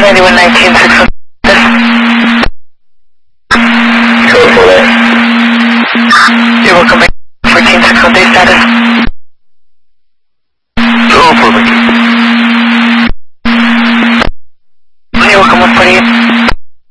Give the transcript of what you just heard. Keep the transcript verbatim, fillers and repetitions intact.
ninety-one nineteen six one. Code for that. You're welcome back. fourteen six one day status. Code for me. You're welcome one forty-eight.